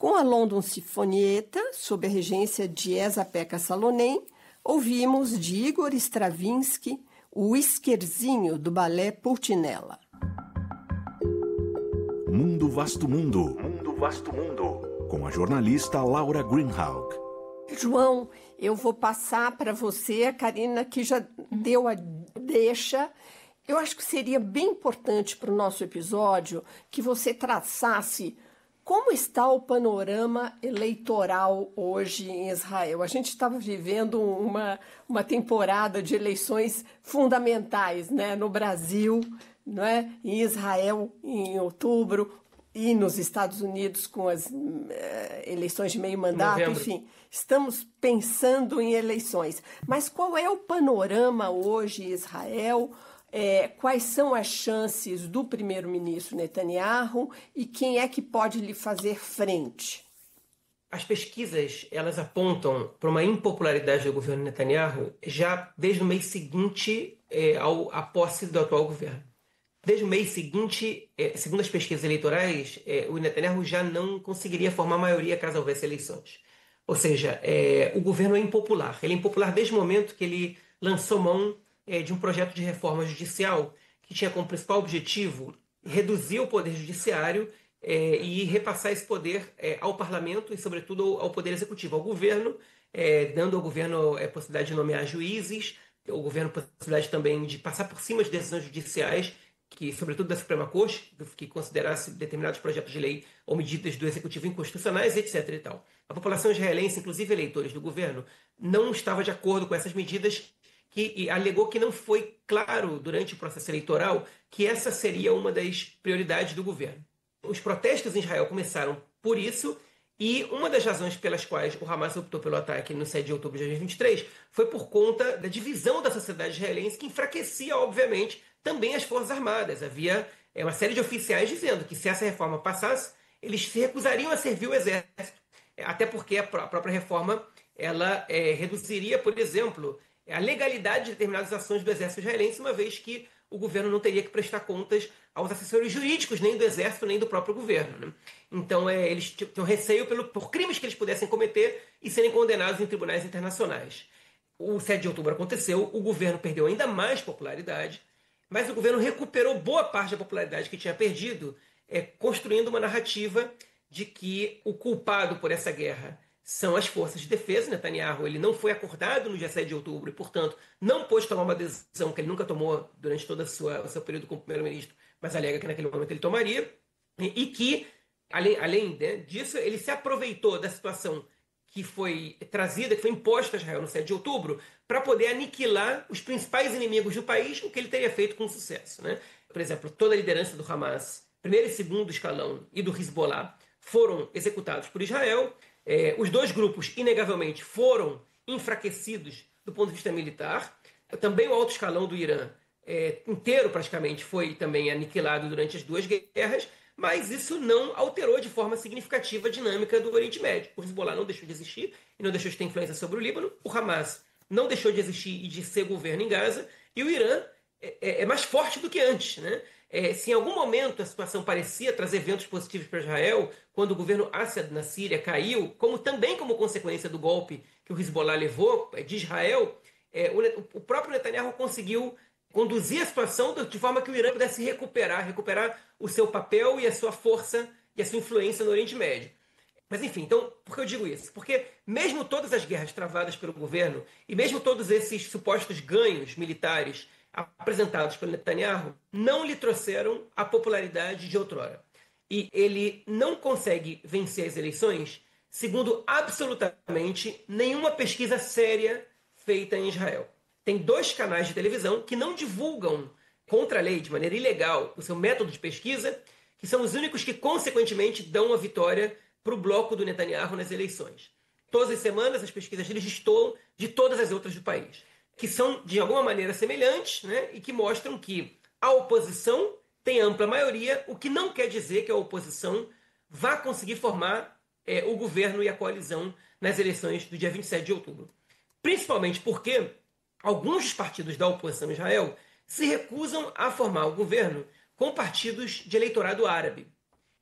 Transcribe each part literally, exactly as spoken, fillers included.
Com a London Sinfonietta, sob a regência de Esa-Pekka Salonen, ouvimos de Igor Stravinsky o Whiskerzinho do balé Pulcinella. Mundo Vasto Mundo. Mundo Vasto Mundo. Com a jornalista Laura Greenhalgh. João, eu vou passar para você, a Karina, que já deu a deixa. Eu acho que seria bem importante para o nosso episódio que você traçasse como está o panorama eleitoral hoje em Israel. A gente estava vivendo uma, uma temporada de eleições fundamentais, né? No Brasil, não é? Em Israel, em outubro, e nos Estados Unidos com as uh, eleições de meio mandato, Novembro. Enfim, estamos pensando em eleições. Mas qual é o panorama hoje em Israel? É, quais são as chances do primeiro-ministro Netanyahu e quem é que pode lhe fazer frente? As pesquisas, elas apontam para uma impopularidade do governo Netanyahu já desde o mês seguinte é, ao, à posse do atual governo. Desde o mês seguinte, é, segundo as pesquisas eleitorais, é, o Netanyahu já não conseguiria formar maioria caso houvesse eleições. Ou seja, é, o governo é impopular. Ele é impopular desde o momento que ele lançou mão é, de um projeto de reforma judicial que tinha como principal objetivo reduzir o poder judiciário é, e repassar esse poder é, ao parlamento e, sobretudo, ao poder executivo, ao governo, é, dando ao governo a é, possibilidade de nomear juízes, ao governo a possibilidade também de passar por cima de decisões judiciais, que, sobretudo da Suprema Corte, que considerasse determinados projetos de lei ou medidas do Executivo inconstitucionais, etc. E tal. A população israelense, inclusive eleitores do governo, não estava de acordo com essas medidas que, e alegou que não foi claro durante o processo eleitoral que essa seria uma das prioridades do governo. Os protestos em Israel começaram por isso, e uma das razões pelas quais o Hamas optou pelo ataque no sete de outubro de dois mil e vinte e três foi por conta da divisão da sociedade israelense, que enfraquecia, obviamente, também as Forças Armadas. Havia é, uma série de oficiais dizendo que se essa reforma passasse, eles se recusariam a servir o exército. Até porque a própria reforma ela, é, reduziria, por exemplo, a legalidade de determinadas ações do exército israelense, uma vez que o governo não teria que prestar contas aos assessores jurídicos, nem do exército, nem do próprio governo. Né? Então, é, eles tinham receio pelo, por crimes que eles pudessem cometer e serem condenados em tribunais internacionais. O sete de outubro aconteceu, o governo perdeu ainda mais popularidade, mas o governo recuperou boa parte da popularidade que tinha perdido, é, construindo uma narrativa de que o culpado por essa guerra são as forças de defesa. Netanyahu ele não foi acordado no dia sete de outubro e, portanto, não pôde tomar uma decisão que ele nunca tomou durante todo a sua, o seu período como primeiro-ministro, mas alega que naquele momento ele tomaria, e, e que, além, além né, disso, ele se aproveitou da situação que foi trazida, que foi imposta a Israel no sete de outubro, para poder aniquilar os principais inimigos do país, o que ele teria feito com sucesso. Né? Por exemplo, toda a liderança do Hamas, primeiro e segundo escalão, e do Hezbollah, foram executados por Israel. É, os dois grupos, inegavelmente, foram enfraquecidos do ponto de vista militar. Também o alto escalão do Irã é, inteiro, praticamente, foi também aniquilado durante as duas guerras, mas isso não alterou de forma significativa a dinâmica do Oriente Médio. O Hezbollah não deixou de existir e não deixou de ter influência sobre o Líbano. O Hamas não deixou de existir e de ser governo em Gaza. E o Irã é, é, é mais forte do que antes, né? É, se em algum momento a situação parecia trazer eventos positivos para Israel, quando o governo Assad na Síria caiu, como também como consequência do golpe que o Hezbollah levou de Israel, é, o, o próprio Netanyahu conseguiu conduzir a situação de forma que o Irã pudesse recuperar, recuperar o seu papel e a sua força e a sua influência no Oriente Médio. Mas enfim, então, por que eu digo isso? Porque mesmo todas as guerras travadas pelo governo e mesmo todos esses supostos ganhos militares apresentados pelo Netanyahu não lhe trouxeram a popularidade de outrora. E ele não consegue vencer as eleições segundo absolutamente nenhuma pesquisa séria feita em Israel. Tem dois canais de televisão que não divulgam contra a lei, de maneira ilegal, o seu método de pesquisa, que são os únicos que, consequentemente, dão a vitória para o bloco do Netanyahu nas eleições. Todas as semanas, as pesquisas deles destoam de todas as outras do país, que são, de alguma maneira, semelhantes, né, e que mostram que a oposição tem ampla maioria, o que não quer dizer que a oposição vá conseguir formar é, o governo e a coalizão nas eleições do dia vinte e sete de outubro. Principalmente porque alguns dos partidos da oposição em Israel se recusam a formar o governo com partidos de eleitorado árabe.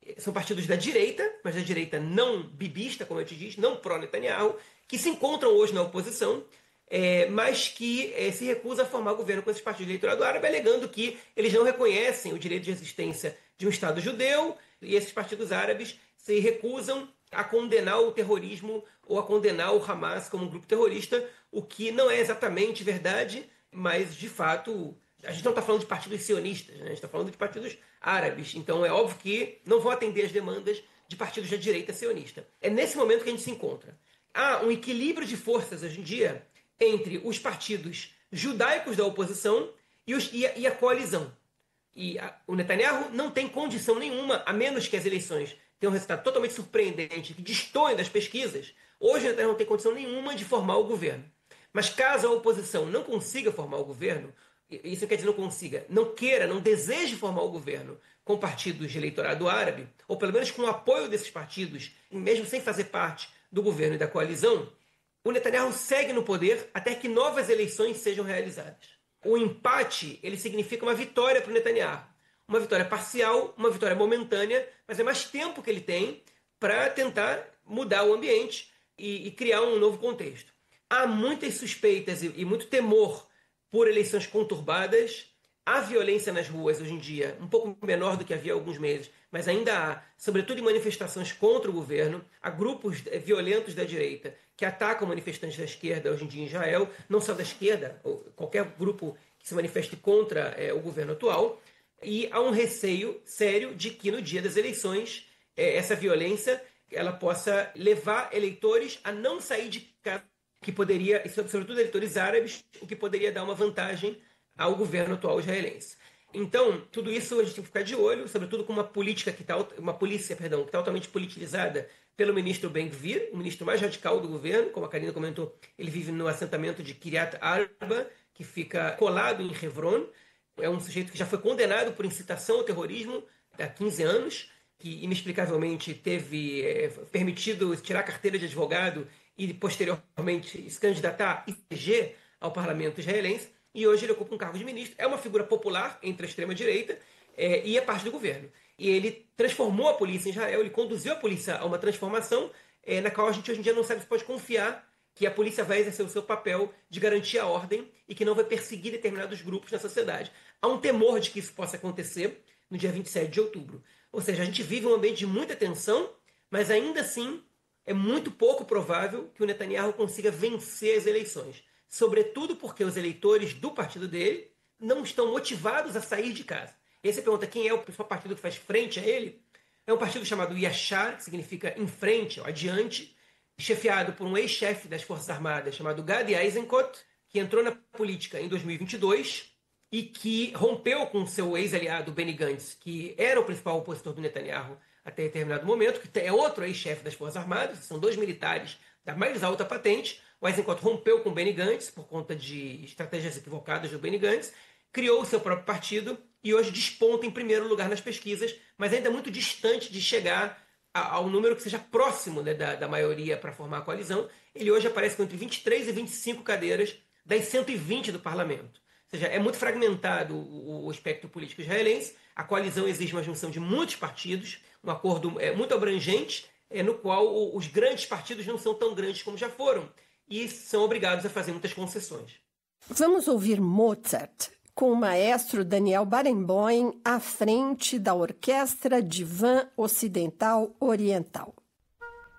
são partidos da direita, mas da direita não bibista, como eu te disse, não pró-Netanyahu, que se encontram hoje na oposição, é, mas que é, se recusam a formar governo com esses partidos do eleitorado árabe, alegando que eles não reconhecem o direito de existência de um Estado judeu, e esses partidos árabes se recusam a condenar o terrorismo ou a condenar o Hamas como um grupo terrorista, o que não é exatamente verdade, mas, de fato, a gente não está falando de partidos sionistas, né? A gente está falando de partidos árabes. Então, é óbvio que não vão atender as demandas de partidos da direita sionista. É nesse momento que a gente se encontra. Há um equilíbrio de forças, hoje em dia, entre os partidos judaicos da oposição e, os, e, a, e a coalizão. E a, o Netanyahu não tem condição nenhuma, a menos que as eleições tenham um resultado totalmente surpreendente, que destoem das pesquisas. Hoje o Netanyahu não tem condição nenhuma de formar o governo. Mas caso a oposição não consiga formar o governo, isso não quer dizer não consiga, não queira, não deseje formar o governo com partidos de eleitorado árabe, ou pelo menos com o apoio desses partidos, mesmo sem fazer parte do governo e da coalizão, o Netanyahu segue no poder até que novas eleições sejam realizadas. O empate, ele significa uma vitória para o Netanyahu. Uma vitória parcial, uma vitória momentânea, mas é mais tempo que ele tem para tentar mudar o ambiente e, e criar um novo contexto. Há muitas suspeitas e, e muito temor por eleições conturbadas. Há violência nas ruas hoje em dia, um pouco menor do que havia há alguns meses, mas ainda há, sobretudo em manifestações contra o governo. Há grupos violentos da direita que atacam manifestantes da esquerda hoje em dia em Israel, não só da esquerda, ou qualquer grupo que se manifeste contra é, o governo atual. E há um receio sério de que no dia das eleições é, essa violência ela possa levar eleitores a não sair de casa, que poderia, sobretudo eleitores árabes, o que poderia dar uma vantagem ao governo atual israelense. Então, tudo isso a gente tem que ficar de olho, sobretudo com uma política que tá, uma polícia, perdão, que está altamente politizada pelo ministro Ben-Gvir, o ministro mais radical do governo, como a Karina comentou, ele vive no assentamento de Kiryat Arba, que fica colado em Hebron. É um sujeito que já foi condenado por incitação ao terrorismo há quinze anos, que inexplicavelmente teve é, permitido tirar a carteira de advogado e posteriormente se candidatar I C G ao parlamento israelense, e hoje ele ocupa um cargo de ministro. É uma figura popular entre a extrema-direita é, e a parte do governo. E ele transformou a polícia em Israel, ele conduziu a polícia a uma transformação é, na qual a gente hoje em dia não sabe se pode confiar que a polícia vai exercer o seu papel de garantir a ordem e que não vai perseguir determinados grupos na sociedade. Há um temor de que isso possa acontecer no dia vinte e sete de outubro. Ou seja, a gente vive um ambiente de muita tensão, mas ainda assim é muito pouco provável que o Netanyahu consiga vencer as eleições. Sobretudo porque os eleitores do partido dele não estão motivados a sair de casa. E aí você pergunta quem é o principal partido que faz frente a ele. É um partido chamado Yashar, que significa em frente, ou adiante, chefiado por um ex-chefe das Forças Armadas chamado Gadi Eisenkot, que entrou na política em dois mil e vinte e dois e que rompeu com seu ex-aliado Benny Gantz, que era o principal opositor do Netanyahu até determinado momento, que é outro ex-chefe das Forças Armadas, são dois militares da mais alta patente. O Eisenkot rompeu com Benny Gantz por conta de estratégias equivocadas do Benny Gantz, criou o seu próprio partido e hoje desponta em primeiro lugar nas pesquisas, mas ainda muito distante de chegar a, ao número que seja próximo, né, da, da maioria para formar a coalizão. Ele hoje aparece com entre vinte e três e vinte e cinco cadeiras das cento e vinte do parlamento. Ou seja, é muito fragmentado o, o espectro político israelense. A coalizão exige uma junção de muitos partidos, um acordo é, muito abrangente, é, no qual o, os grandes partidos não são tão grandes como já foram e são obrigados a fazer muitas concessões. Vamos ouvir Mozart com o maestro Daniel Barenboim à frente da Orquestra Divan Ocidental Oriental.